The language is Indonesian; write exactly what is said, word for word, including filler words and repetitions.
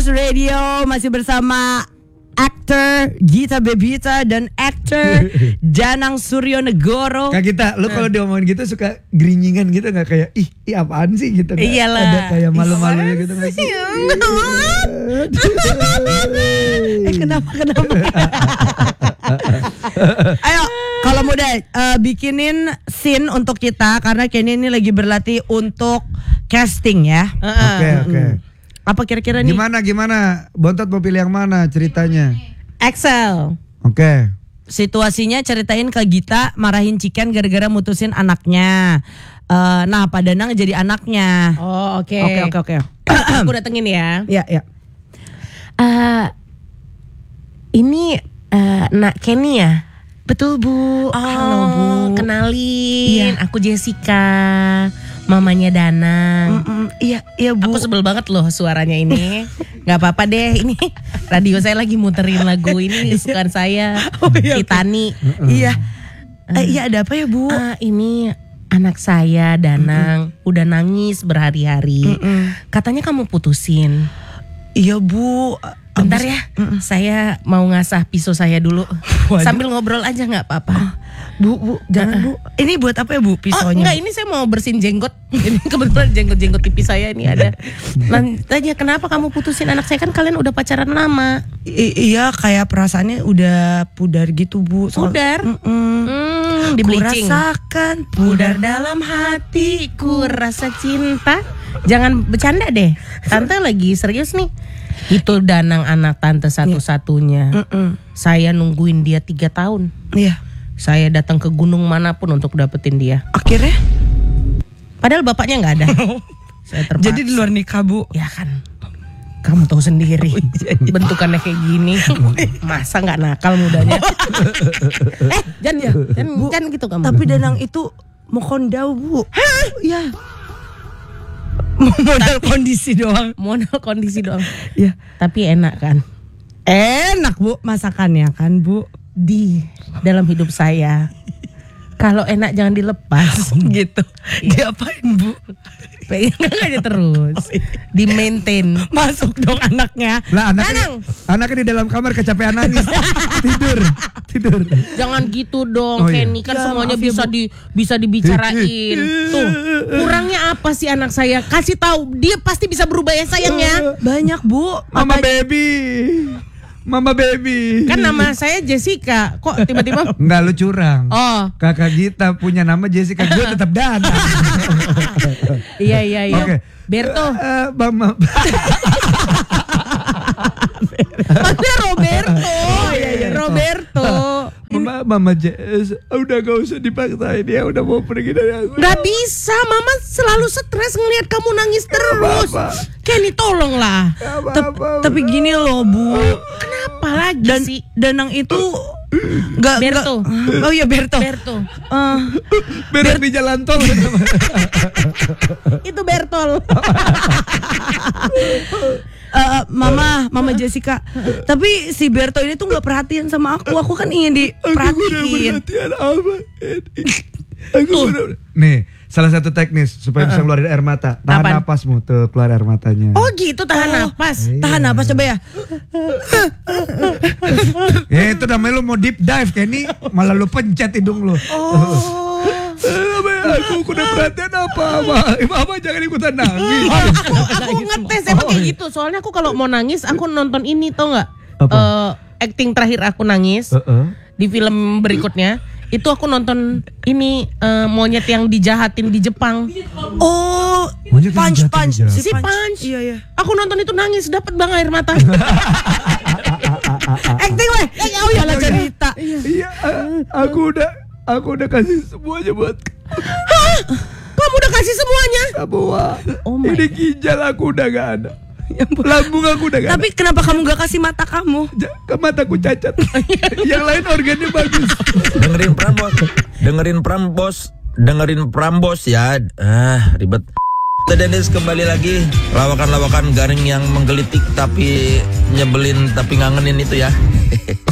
Prambors Radio masih bersama aktor Gita Bebita dan aktor Danang Suryonegoro. Kak Gita, lu kalau diomongin gitu suka geringingan gitu nggak, kayak ih, ih apaan sih gitu? Gak? Iyalah. Ada kayak malu-malunya gitu nggak sih? eh kenapa kenapa? Ayo, kalau mau deh uh, bikinin scene untuk kita karena Kenny ini lagi berlatih untuk casting ya. Oke uh-uh. oke. Okay, okay. Apa kira-kira nih? Gimana gimana? Bontot mau pilih yang mana ceritanya? Excel. Oke. Okay. Situasinya ceritain ke Gita marahin Ciken gara-gara mutusin anaknya. Uh, nah, Pak Danang jadi anaknya. Oh, oke. Oke, oke, oke. Aku datengin ya. Iya, iya. Uh, ini uh, Nak Kenny ya? Betul, Bu. Oh, halo, Bu. Kenalin, iya. aku Jessica, mamanya Danang. Mm-mm, iya, iya, Bu. Aku sebel banget loh suaranya ini. Gak apa-apa deh, ini radio saya lagi muterin lagu ini kesukaan saya, oh, iya, Titani. Okay. Iya. Uh, eh, iya, ada apa ya, Bu? Uh, ini anak saya Danang Mm-mm. udah nangis berhari-hari. Mm-mm. Katanya kamu putusin. Iya, Bu. Bentar ya, Mm-mm. saya mau ngasah pisau saya dulu. Waduh. Sambil ngobrol aja nggak apa-apa. Oh, Bu, Bu, jangan uh-uh. Bu. Ini buat apa ya, Bu, pisaunya? Oh enggak, ini saya mau bersihin jenggot. Ini kebetulan jenggot-jenggot pipi saya ini ada. Tanya kenapa kamu putusin anak saya, kan kalian udah pacaran lama. I- iya, kayak perasaannya udah pudar gitu, Bu. Soal, pudar? Hmm, di bleaching. Kurasakan pudar dalam hatiku rasa cinta. Jangan bercanda deh. Tante lagi serius nih. Itu Danang anak tante satu-satunya. Mm-mm. Saya nungguin dia tiga tahun. Iya. Saya datang ke gunung manapun untuk dapetin dia. Akhirnya? Padahal bapaknya nggak ada. Saya terpaksa. Jadi di luar nikah, Bu? Ya kan. Kamu tahu sendiri. Oh, iya, iya. Bentukannya kayak gini. Masa nggak nakal mudanya? eh, jangan ya, jangan, Bu, jangan gitu kamu. Tapi Danang itu mau kondau, Bu. Hah? Iya. Modal kondisi doang. Modal kondisi doang. Ya, tapi enak kan? Enak, Bu, masakannya kan, Bu. Di dalam hidup saya. Kalau enak jangan dilepas. Gitu. Diapain, Bu? Pegang aja terus. Di maintain. Masuk dong anaknya. Lah anaknya, anaknya di dalam kamar kecapean nangis. tidur, tidur. Jangan gitu dong, oh, Kenny. Kan ya, semuanya bisa ya, di bisa dibicarain. Tuh, kurangnya apa sih anak saya? Kasih tahu, dia pasti bisa berubah ya sayangnya. Banyak, Bu. Mama apa... baby. Mama baby. Kan nama saya Jessica. Kok tiba-tiba? Enggak, lu curang. Oh. Kakak Gita punya nama Jessica, gue tetap Danang. Iya iya iya. Okay. Berto. Uh, Mama. Maksudnya Roberto. Oh, iya, iya. Roberto. Mama, Mama Jess, udah gak usah dipaksain ya, udah mau pergi dari aku. Gak bisa, Mama selalu stres ngelihat kamu nangis terus. Kenny, tolonglah. Tep, tapi gini loh, Bu. Kenapa lagi Dan, sih? Danang itu Gak, Berto. Gak, oh iya Berto. Berto. Uh, Berak di jalan tol. Itu Bertol. Uh, mama, Mama Jessica. Tapi si Berto ini tuh nggak perhatian sama aku. Aku kan ingin diperhatiin. Perhatian apa? Aku bener. Nih, salah satu teknis supaya bisa keluarin air mata. Tahan Apaan? Napasmu tuh, keluar air matanya. Oh gitu, tahan oh, napas. Iya. Tahan napas coba ya. Ya itu namanya lu mau deep dive, Kenny. Malah lu pencet hidung lu. Oh. Aku udah perhatian apa, Mama? Mama jangan ikutan nangis. Oh, aku aku ngetes emang kayak gitu. Soalnya aku kalau mau nangis aku nonton ini, tau nggak? Uh, acting terakhir aku nangis uh-uh. di film berikutnya. Itu aku nonton ini uh, monyet yang dijahatin di Jepang. Oh, monyet punch punch si punch. Iya iya. Aku nonton itu nangis, dapat bang air mata. Acting weh. Oh iya lah cerita. Iya, aku udah aku udah kasih semuanya buat. Hah? Kamu udah kasih semuanya? Semua. Oh ini ginjal aku udah gak ada. Lambung aku udah gak Tapi ada. Kenapa kamu gak kasih mata kamu? Ke mataku cacat. Yang lain organnya bagus. Dengerin Prambos, dengerin Prambos, dengerin Prambos ya. Ah, ribet. Dennis kembali lagi. Lawakan-lawakan garing yang menggelitik tapi nyebelin tapi ngangenin itu ya.